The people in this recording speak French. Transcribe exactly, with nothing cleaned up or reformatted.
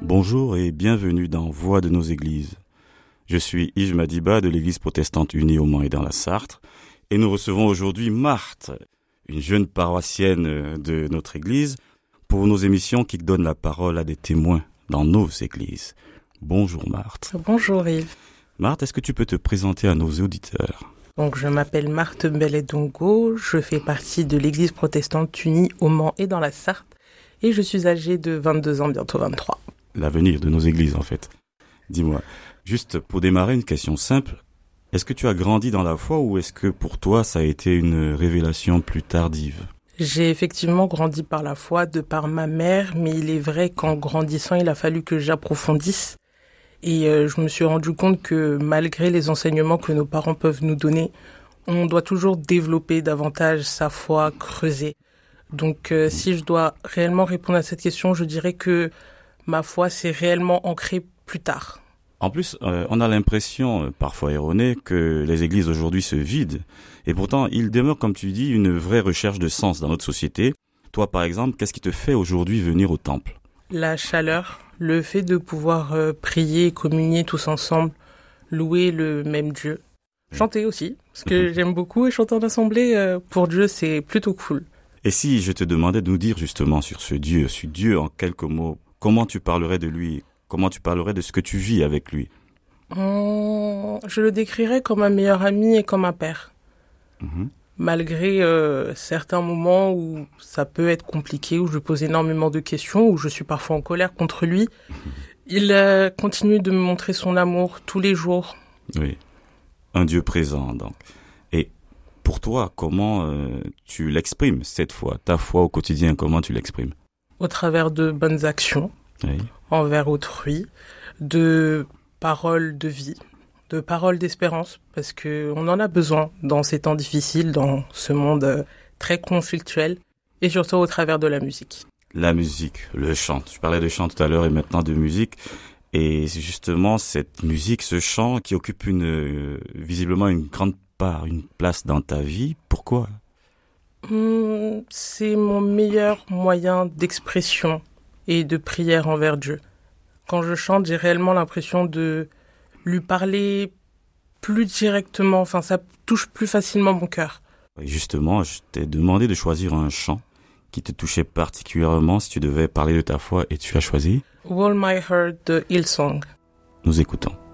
Bonjour et bienvenue dans Voix de nos églises. Je suis Yves Madiba de l'église protestante unie au Mans et dans la Sarthe et nous recevons aujourd'hui Marthe, une jeune paroissienne de notre église, pour nos émissions qui donnent la parole à des témoins dans nos églises. Bonjour Marthe. Bonjour Yves. Marthe, est-ce que tu peux te présenter à nos auditeurs ? Donc, je m'appelle Marthe Bellet-Dongo, je fais partie de l'église protestante unie au Mans et dans la Sarthe et je suis âgée de vingt-deux ans, bientôt vingt-trois. L'avenir de nos églises en fait. Dis-moi, juste pour démarrer une question simple, est-ce que tu as grandi dans la foi ou est-ce que pour toi ça a été une révélation plus tardive ? J'ai effectivement grandi par la foi de par ma mère, mais il est vrai qu'en grandissant, il a fallu que j'approfondisse. Et euh, je me suis rendu compte que malgré les enseignements que nos parents peuvent nous donner, on doit toujours développer davantage sa foi, creuser. Donc euh, si je dois réellement répondre à cette question, je dirais que ma foi s'est réellement ancrée plus tard. En plus, euh, on a l'impression, euh, parfois erronée, que les églises aujourd'hui se vident. Et pourtant, il demeure, comme tu dis, une vraie recherche de sens dans notre société. Toi, par exemple, qu'est-ce qui te fait aujourd'hui venir au temple ? La chaleur, le fait de pouvoir euh, prier, communier tous ensemble, louer le même Dieu. Chanter aussi, parce que j'aime beaucoup, et chanter en assemblée, euh, pour Dieu, c'est plutôt cool. Et si je te demandais de nous dire justement sur ce Dieu, sur Dieu en quelques mots, comment tu parlerais de lui ? Comment tu parlerais de ce que tu vis avec lui ? Hum, je le décrirais comme un meilleur ami et comme un père. Mmh. Malgré euh, certains moments où ça peut être compliqué, où je pose énormément de questions, où je suis parfois en colère contre lui, mmh. il euh, continue de me montrer son amour tous les jours. Oui, un Dieu présent donc. Et pour toi, comment euh, tu l'exprimes cette fois ? Ta foi au quotidien, comment tu l'exprimes ? Au travers de bonnes actions, oui. Envers autrui, de paroles de vie, de paroles d'espérance, parce qu'on en a besoin dans ces temps difficiles, dans ce monde très conflictuel, et surtout au travers de la musique. La musique, le chant. Je parlais de chant tout à l'heure et maintenant de musique. Et c'est justement cette musique, ce chant qui occupe une, euh, visiblement une grande part, une place dans ta vie. Pourquoi ? Hum, c'est mon meilleur moyen d'expression et de prière envers Dieu. Quand je chante, j'ai réellement l'impression de lui parler plus directement, enfin ça touche plus facilement mon cœur. Justement, je t'ai demandé de choisir un chant qui te touchait particulièrement si tu devais parler de ta foi et tu as choisi All My Heart de Hillsong. Nous écoutons.